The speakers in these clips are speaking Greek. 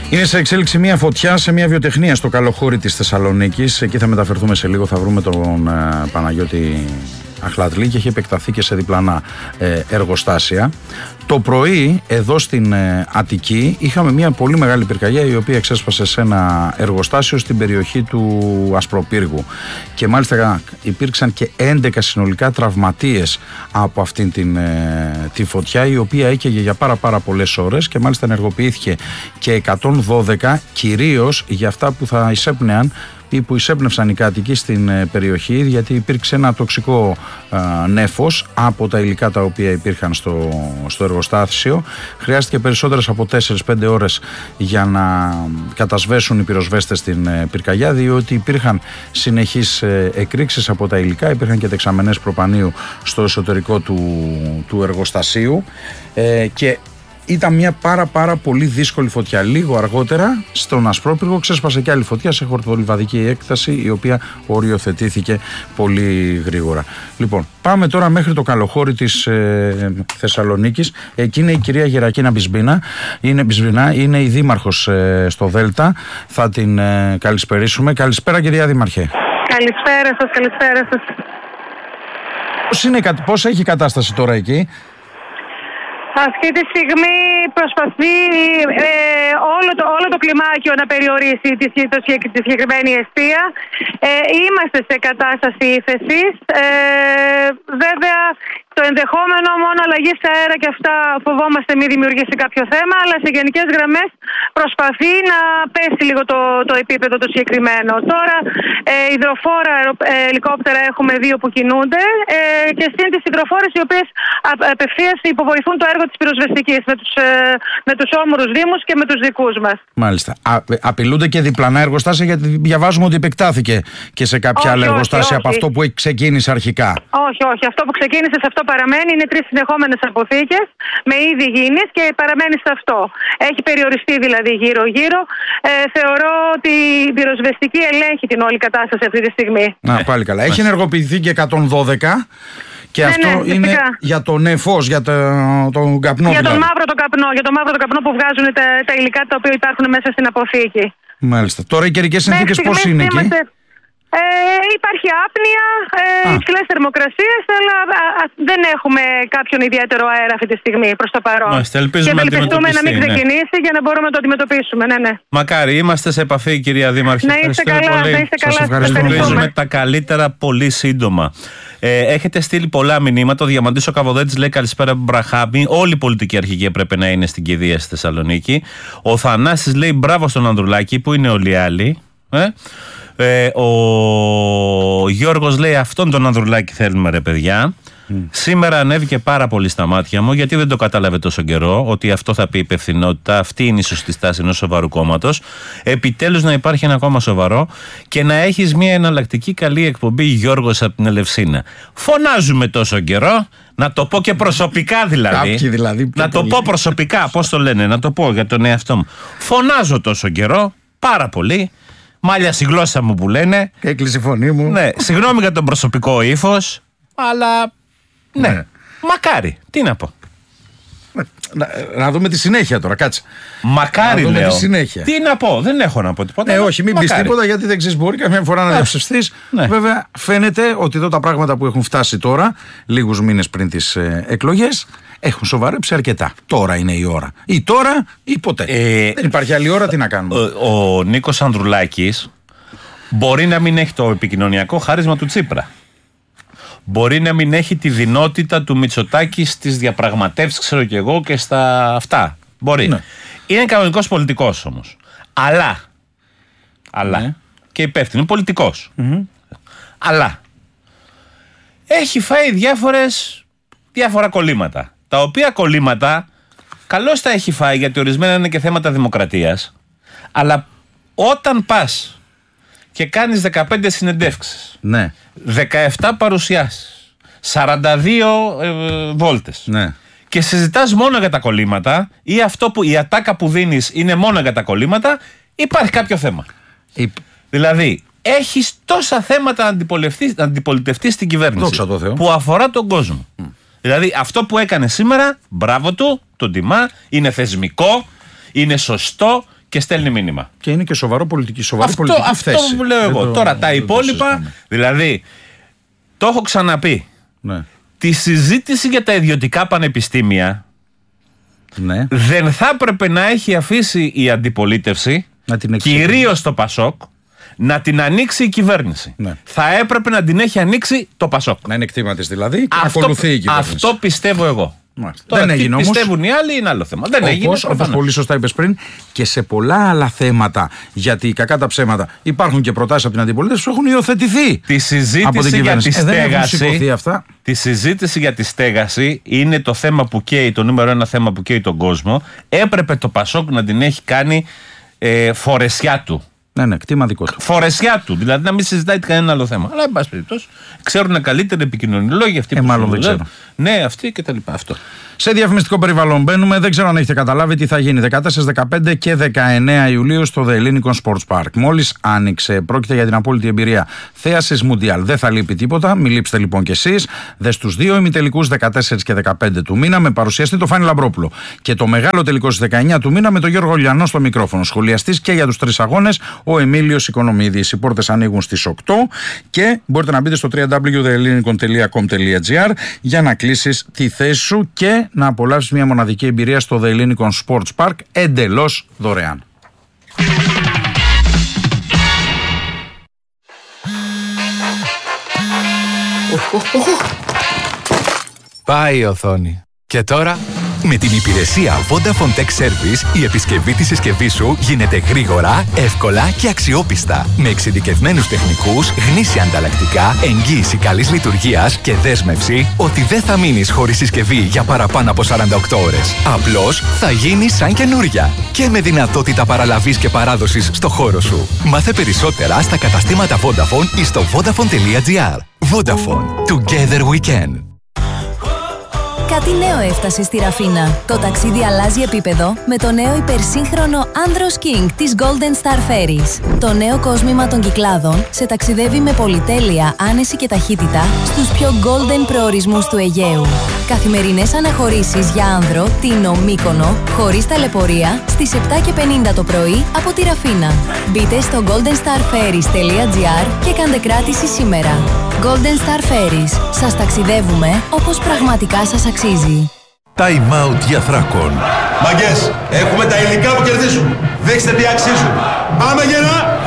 Είναι σε εξέλιξη μια φωτιά σε μια βιοτεχνία στο Καλοχώρι της Θεσσαλονίκης. Εκεί θα μεταφερθούμε σε λίγο, θα βρούμε τον Παναγιώτη Αχλατλή και έχει επεκταθεί και σε διπλανά εργοστάσια. Το πρωί εδώ στην Αττική είχαμε μια πολύ μεγάλη πυρκαγιά η οποία εξέσπασε σε ένα εργοστάσιο στην περιοχή του Ασπροπύργου και μάλιστα υπήρξαν και 11 συνολικά τραυματίες από αυτήν τη φωτιά, η οποία έκαιγε για πάρα πολλές ώρες και μάλιστα ενεργοποιήθηκε και 112 κυρίως για αυτά που θα εισέπνεαν ή που εισέπνευσαν οι κάτοικοι στην περιοχή, γιατί υπήρξε ένα τοξικό νέφος από τα υλικά τα οποία υπήρχαν στο εργοστάσιο. Χρειάστηκε περισσότερες από 4-5 ώρες για να κατασβέσουν οι πυροσβέστες την πυρκαγιά, διότι υπήρχαν συνεχείς εκρήξεις από τα υλικά, υπήρχαν και δεξαμενές προπανίου στο εσωτερικό του εργοστασίου και ήταν μια πάρα πολύ δύσκολη φωτιά. Λίγο αργότερα στον Ασπρόπυργο ξέσπασε και άλλη φωτιά σε χορτολιβαδική έκταση, η οποία οριοθετήθηκε πολύ γρήγορα. Λοιπόν, πάμε τώρα μέχρι το Καλοχώρι της Θεσσαλονίκης. Εκεί είναι η κυρία Γερακίνα Μπισμπίνα, είναι η δήμαρχος στο Δέλτα. Θα την καλησπερίσουμε. Καλησπέρα κυρία Δήμαρχε. Καλησπέρα σας. Πώς έχει η κατάσταση τώρα εκεί? Αυτή τη στιγμή προσπαθεί όλο το κλιμάκιο να περιορίσει τη συγκεκριμένη εστία. Είμαστε σε κατάσταση ύφεσης. Βέβαια, το ενδεχόμενο μόνο αλλαγή σε αέρα και αυτά φοβόμαστε μη δημιουργήσει κάποιο θέμα, αλλά σε γενικές γραμμές προσπαθεί να πέσει λίγο το επίπεδο το συγκεκριμένο. Τώρα, υδροφόρα ελικόπτερα έχουμε 2 που κινούνται και συν τις υδροφόρες οι οποίες απευθείας υποβοηθούν το έργο της πυροσβεστικής με τους όμορους δήμους και με τους δικούς μας. Μάλιστα. Απειλούνται και διπλανά εργοστάσια, γιατί διαβάζουμε ότι επεκτάθηκε και σε κάποια άλλα εργοστάσια από αυτό που ξεκίνησε αρχικά. Όχι. Αυτό που ξεκίνησε σε αυτό παραμένει. Είναι 3 συνεχόμενες αποθήκες με είδη γήινης και παραμένει σε αυτό. Έχει περιοριστεί δηλαδή γύρω-γύρω. Θεωρώ ότι η πυροσβεστική ελέγχει την όλη κατάσταση αυτή τη στιγμή. Πάλι καλά. Έχει ενεργοποιηθεί και 112. Και αυτό είναι για το νεφός, για τον καπνό. Για τον μαύρο το καπνό που βγάζουν τα υλικά τα οποία υπάρχουν μέσα στην αποθήκη. Μάλιστα. Τώρα οι καιρικές συνθήκες πώς είναι εκεί? Υπάρχει άπνοια, υψηλές θερμοκρασίες, αλλά δεν έχουμε κάποιον ιδιαίτερο αέρα αυτή τη στιγμή προς το παρόν. Και ευελπιστούμε να μην ξεκινήσει για να μπορούμε να το αντιμετωπίσουμε. Ναι. Μακάρι, είμαστε σε επαφή κυρία Δήμαρχε. Να είστε καλά. Ευχαριστούμε τα καλύτερα πολύ σύντομα. Έχετε στείλει πολλά μηνύματα. Ο Διαμαντής ο Καβοδέτης λέει καλησπέρα από Μπραχάμι. Όλη η πολιτική αρχηγή έπρεπε να είναι στην κηδεία στη Θεσσαλονίκη. Ο Θανάσης λέει μπράβο στον Ανδρουλάκη, που είναι όλοι οι άλλοι. Ο Γιώργος λέει αυτόν τον Ανδρουλάκη θέλουμε ρε παιδιά. Σήμερα ανέβηκε πάρα πολύ στα μάτια μου, γιατί δεν το κατάλαβε τόσο καιρό ότι αυτό θα πει υπευθυνότητα. Αυτή είναι η σωστή στάση ενός σοβαρού κόμματος. Επιτέλους να υπάρχει ένα κόμμα σοβαρό και να έχεις μια εναλλακτική καλή εκπομπή, Γιώργος από την Ελευσίνα. Φωνάζουμε τόσο καιρό, να το πω και προσωπικά δηλαδή. Να το πω προσωπικά, πώς το λένε, να το πω για τον εαυτό μου. Φωνάζω τόσο καιρό, πάρα πολύ. Μάλια στη γλώσσα μου που λένε. Και έκλεισε η φωνή μου. Ναι, συγγνώμη για τον προσωπικό ύφος, αλλά ναι. Μακάρι, τι να πω. Να δούμε τη συνέχεια τώρα, κάτσε. Μακάρι να δούμε λέω. Τη συνέχεια. Τι να πω, δεν έχω να πω τίποτα. Όχι, μην πεις τίποτα, γιατί δεν ξέρεις, μπορεί καμιά φορά να διαψευστείς. Βέβαια, φαίνεται ότι εδώ τα πράγματα που έχουν φτάσει τώρα, λίγους μήνες πριν τις εκλογές, έχουν σοβαρέψει αρκετά. Τώρα είναι η ώρα. Ή τώρα ή ποτέ. Δεν υπάρχει άλλη ώρα, τι να κάνουμε. Ο Νίκος Ανδρουλάκης μπορεί να μην έχει το επικοινωνιακό χάρισμα του Τσίπρα. Μπορεί να μην έχει τη δυνότητα του Μητσοτάκη στις διαπραγματεύσεις, ξέρω κι εγώ, και στα αυτά. Μπορεί. Ναι. Είναι κανονικός πολιτικός όμως. Αλλά και υπεύθυνο πολιτικός. Αλλά έχει φάει διάφορα κολλήματα. Τα οποία κολλήματα καλώς τα έχει φάει, γιατί ορισμένα είναι και θέματα δημοκρατίας. Αλλά όταν πας και κάνεις 15 συνεντεύξεις, 17 παρουσιάσεις, 42 βόλτες, και συζητάς μόνο για τα κολλήματα, ή η ατάκα που δίνεις είναι μόνο για τα κολλήματα, υπάρχει κάποιο θέμα. Δηλαδή, έχεις τόσα θέματα να αντιπολιτευτείς στην κυβέρνηση που αφορά τον κόσμο. Δηλαδή, αυτό που έκανε σήμερα, μπράβο του, τον τιμά, είναι θεσμικό, είναι σωστό και στέλνει μήνυμα. Και είναι και σοβαρή πολιτική θέση. Αυτό που λέω εγώ. Τώρα τα υπόλοιπα, δηλαδή, το έχω ξαναπεί. Ναι. Τη συζήτηση για τα ιδιωτικά πανεπιστήμια δεν θα έπρεπε να έχει αφήσει η αντιπολίτευση, κυρίως το ΠΑΣΟΚ, να την ανοίξει η κυβέρνηση. Ναι. Θα έπρεπε να την έχει ανοίξει το ΠΑΣΟΚ. Να είναι κτήμα της δηλαδή και να ακολουθεί η κυβέρνηση. Αυτό πιστεύω εγώ. Τώρα, δεν έγινε όμως. Πιστεύουν οι άλλοι είναι άλλο θέμα. Δεν έγινε. Όπως πολύ σωστά είπες πριν, και σε πολλά άλλα θέματα, γιατί κακά τα ψέματα, υπάρχουν και προτάσεις από την αντιπολίτευση που έχουν υιοθετηθεί. Τη συζήτηση για τη στέγαση. Τη συζήτηση για τη στέγαση είναι το θέμα που καίει, το νούμερο ένα θέμα που καίει τον κόσμο. Έπρεπε το ΠΑΣΟΚ να την έχει κάνει φορεσιά του. Ναι, κτήμα δικό του. Φορεσιά του, δηλαδή να μην συζητάει κανένα άλλο θέμα. Αλλά, εν πάση περιπτώσει, ξέρουν καλύτερα επικοινωνιολόγοι αυτοί που μάλλον δεν ξέρουν. Ναι, αυτοί και τα λοιπά. Αυτό. Σε διαφημιστικό περιβάλλον μπαίνουμε. Δεν ξέρω αν έχετε καταλάβει τι θα γίνει 14, 15 και 19 Ιουλίου στο The Hellenic Sports Park. Μόλις άνοιξε, πρόκειται για την απόλυτη εμπειρία θέασης Μουντιάλ. Δεν θα λείπει τίποτα. Μην λείψετε λοιπόν κι εσείς. Δες τους δύο ημιτελικούς 14 και 15 του μήνα με παρουσιαστή το Φάνη Λαμπρόπουλο. Και το μεγάλο τελικό στις 19 του μήνα με τον Γιώργο Λιανό στο μικρόφωνο. Σχολιαστής και για τους τρεις αγώνες ο Εμίλιος Οικονομίδης. Οι πόρτες ανοίγουν στις 8 και μπορείτε να μπείτε στο www.thehellenic.gr για να κλείσεις τη θέση σου και να απολαύσεις μια μοναδική εμπειρία στο The Hellenic Sports Park εντελώς δωρεάν. Πάει η οθόνη. Και τώρα... Με την υπηρεσία Vodafone Tech Service, η επισκευή της συσκευής σου γίνεται γρήγορα, εύκολα και αξιόπιστα. Με εξειδικευμένους τεχνικούς, γνήσια ανταλλακτικά, εγγύηση καλής λειτουργίας και δέσμευση ότι δεν θα μείνεις χωρίς συσκευή για παραπάνω από 48 ώρες. Απλώς θα γίνει σαν καινούρια. Και με δυνατότητα παραλαβής και παράδοσης στο χώρο σου. Μάθε περισσότερα στα καταστήματα Vodafone ή στο vodafone.gr. Vodafone. Together we can. Κάτι νέο έφτασε στη Ραφίνα. Το ταξίδι αλλάζει επίπεδο με το νέο υπερσύγχρονο Andros King της Golden Star Ferries. Το νέο κόσμημα των Κυκλάδων σε ταξιδεύει με πολυτέλεια, άνεση και ταχύτητα στους πιο golden προορισμούς του Αιγαίου. Καθημερινές αναχωρήσεις για άνδρο, Τίνο, Μύκονο, χωρίς ταλαιπωρία, στις 7:50 το πρωί από τη Ραφίνα. Μπείτε στο goldenstarferries.gr και κάντε κράτηση σήμερα. Golden Star Ferries. Σας ταξιδεύουμε όπως πραγματικά σας αξίζει. Time out για Θράκον. Μαγκές, έχουμε τα υλικά που κερδίζουν. Δείξτε τι αξίζουν. Πάμε γερά!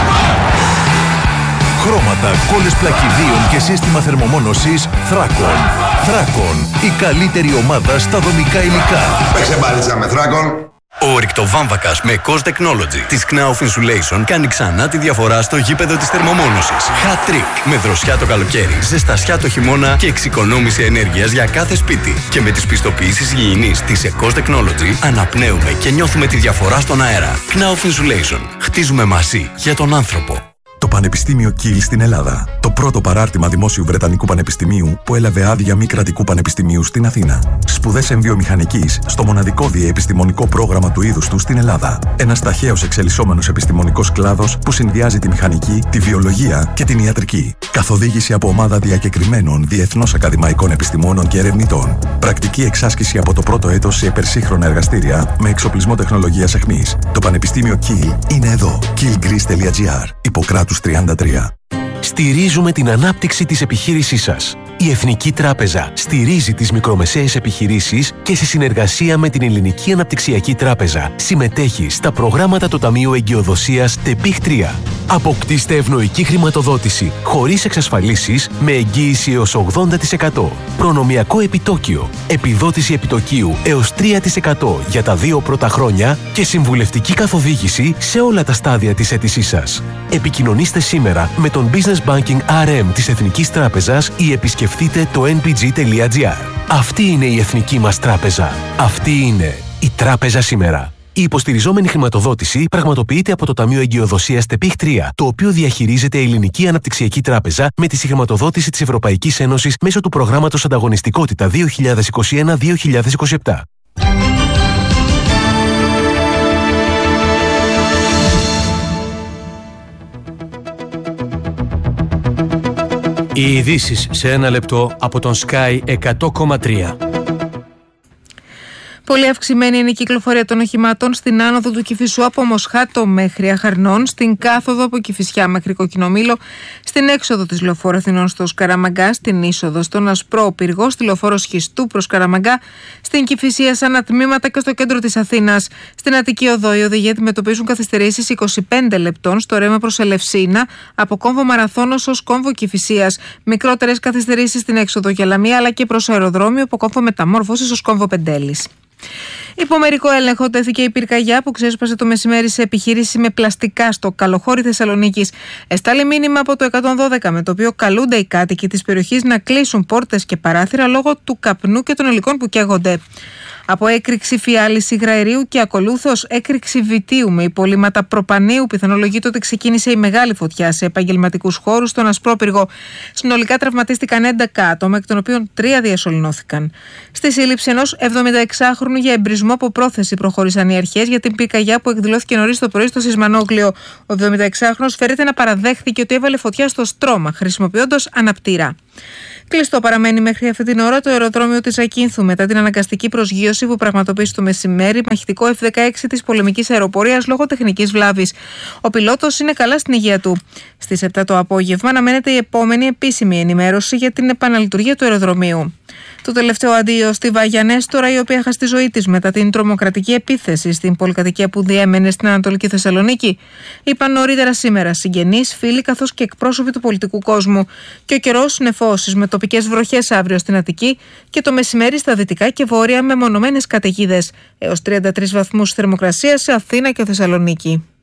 Χρώματα, κόλλες πλακιδίων και σύστημα θερμομόνωσης Θράκον. Θράκον, η καλύτερη ομάδα στα δομικά υλικά. Παίξε μπάλιτσα με Θράκον. Ο ρηκτοβάμβακας με Cost Technology της Knauf Insulation κάνει ξανά τη διαφορά στο γήπεδο της θερμομόνωσης. Hat trick με δροσιά το καλοκαίρι, ζεστασιά το χειμώνα και εξοικονόμηση ενέργειας για κάθε σπίτι. Και με τις πιστοποιήσεις υγιεινής της Cost Technology αναπνέουμε και νιώθουμε τη διαφορά στον αέρα. Knauf Insulation. Χτίζουμε μαζί για τον άνθρωπο. Το Πανεπιστήμιο Κιλ στην Ελλάδα. Το πρώτο παράρτημα δημόσιου Βρετανικού Πανεπιστημίου που έλαβε άδεια μη κρατικού πανεπιστημίου στην Αθήνα. Σπουδές εμβιομηχανικής στο μοναδικό διεπιστημονικό πρόγραμμα του είδους του στην Ελλάδα. Ένας ταχαίως εξελισσόμενος επιστημονικός κλάδος που συνδυάζει τη μηχανική, τη βιολογία και την ιατρική. Καθοδήγηση από ομάδα διακεκριμένων διεθνώς ακαδημαϊκών επιστημόνων και ερευνητών. Πρακτική εξάσκηση από το πρώτο έτος σε υπερσύγχρονα εργαστήρια με εξοπλισμό τεχνολογίας αιχμής. Το Πανεπιστήμιο Κιλ είναι εδώ. killgreece.gr. Ιπποκράτους 33. Στηρίζουμε την ανάπτυξη της επιχείρησής σας. Η Εθνική Τράπεζα στηρίζει τις μικρομεσαίες επιχειρήσεις και σε συνεργασία με την Ελληνική Αναπτυξιακή Τράπεζα συμμετέχει στα προγράμματα του Ταμείου Εγκυοδοσίας ΤΕΠΙΧ 3. Αποκτήστε ευνοϊκή χρηματοδότηση χωρίς εξασφαλίσεις με εγγύηση έως 80%. Προνομιακό επιτόκιο, επιδότηση επιτοκίου έως 3% για τα 2 πρώτα χρόνια και συμβουλευτική καθοδήγηση σε όλα τα στάδια της αίτησής σας. Επικοινωνήστε σήμερα με τον Business Banking RM της Εθνικής Τράπεζας ή επισκεφτείτε το npg.gr. Αυτή είναι η εθνική μας τράπεζα. Αυτή είναι η τράπεζα σήμερα. Η υποστηριζόμενη χρηματοδότηση πραγματοποιείται από το Ταμείο Εγκυοδοσίας ΤΕΠΙΧ 3, το οποίο διαχειρίζεται η Ελληνική Αναπτυξιακή Τράπεζα με τη συγχρηματοδότηση της Ευρωπαϊκής Ένωσης μέσω του Προγράμματος Ανταγωνιστικότητα 2021-2027. Οι ειδήσεις σε ένα λεπτό από τον Sky 100,3. Πολύ αυξημένη είναι η κυκλοφορία των οχημάτων στην άνοδο του Κηφισού από Μοσχάτο μέχρι Αχαρνών, στην κάθοδο από Κηφισιά μέχρι Κοκκινομήλο, στην έξοδο της λεωφόρου Αθηνών στο Σκαραμαγκά, στην είσοδο στον Ασπρό Πύργο, στη λεωφόρο Σχιστού προς Καραμαγκά, στην Κηφισία σαν τμήματα και στο κέντρο της Αθήνας. Στην Αττική Οδό οι οδηγοί αντιμετωπίζουν καθυστερήσεις 25 λεπτών στο ρέμα προς Ελευσίνα, από κόμβο Μαραθώνος ως κόμβο Κηφισίας. Μικρότερες καθυστερήσεις στην έξοδο για Λαμία αλλά και προς αεροδρόμιο από κόμβο Μεταμόρφωσης ως κόμβο Πεντέλης. Υπό μερικό έλεγχο τέθηκε η πυρκαγιά που ξέσπασε το μεσημέρι σε επιχείρηση με πλαστικά στο Καλοχώρι Θεσσαλονίκης. Εστάλει μήνυμα από το 112 με το οποίο καλούνται οι κάτοικοι της περιοχής να κλείσουν πόρτες και παράθυρα λόγω του καπνού και των υλικών που καίγονται. Από έκρηξη φιάλης υγραερίου και ακολούθως έκρηξη βιτίου με υπολείμματα προπανίου, πιθανολογείται ότι ξεκίνησε η μεγάλη φωτιά σε επαγγελματικούς χώρους στον Ασπρόπυργο. Συνολικά τραυματίστηκαν 11 άτομα, εκ των οποίων 3 διασωληνώθηκαν. Στη σύλληψη ενός 76χρονου για εμπρισμό από πρόθεση προχώρησαν οι αρχές για την πυρκαγιά που εκδηλώθηκε νωρίς το πρωί στο Σισμανόγλιο. Ο 76χρονος φέρεται να παραδέχθηκε ότι έβαλε φωτιά στο στρώμα χρησιμοποιώντας αναπτήρα. Κλειστό παραμένει μέχρι αυτή την ώρα το αεροδρόμιο της Ακίνθου μετά την αναγκαστική προσγείωση που πραγματοποίησε το μεσημέρι μαχητικό F-16 της πολεμικής αεροπορίας λόγω τεχνικής βλάβης. Ο πιλότος είναι καλά στην υγεία του. Στις 7 το απόγευμα αναμένεται η επόμενη επίσημη ενημέρωση για την επαναλειτουργία του αεροδρομίου. Το τελευταίο αντίο στη Βαγιανέστορα, η οποία χάσει τη ζωή της μετά την τρομοκρατική επίθεση στην πολυκατοικία που διέμενε στην Ανατολική Θεσσαλονίκη, είπαν νωρίτερα σήμερα συγγενείς, φίλοι καθώς και εκπρόσωποι του πολιτικού κόσμου. Και ο καιρός νεφώσεις με τοπικές βροχές αύριο στην Αττική και το μεσημέρι στα δυτικά και βόρεια με μονομένες καταιγίδες. Έως 33 βαθμούς θερμοκρασία σε Αθήνα και Θεσσαλονίκη.